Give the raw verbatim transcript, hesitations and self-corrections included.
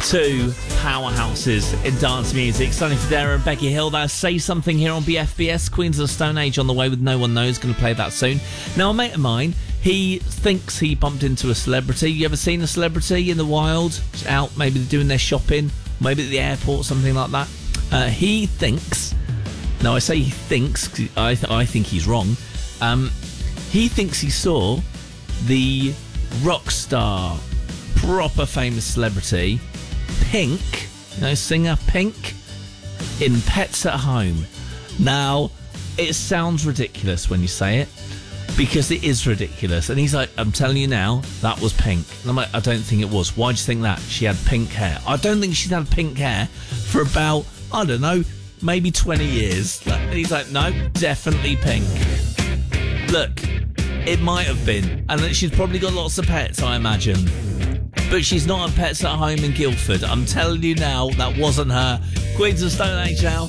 Two powerhouses in dance music. Sonny Fodera and Becky Hill. That's Say Something here on B F B S. Queens of the Stone Age on the way with No One Knows. Going to play that soon. Now, a mate of mine, he thinks he bumped into a celebrity. You ever seen a celebrity in the wild? Out, maybe they're doing their shopping, maybe at the airport, something like that. Uh, he thinks, no, I say he thinks, 'cause I, th- I think he's wrong. Um, he thinks he saw the rock star, proper famous celebrity, Pink, you know, singer Pink, in Pets at Home. Now, it sounds ridiculous when you say it, because it is ridiculous. And he's like, I'm telling you now, that was Pink. And I'm like, I don't think it was. Why do you think that? She had pink hair. I don't think she's had pink hair for about, I don't know, maybe twenty years. And he's like, no, definitely Pink. Look, it might have been. And she's probably got lots of pets, I imagine. But she's not at Pets at Home in Guildford. I'm telling you now, that wasn't her. Queens of Stone Age now.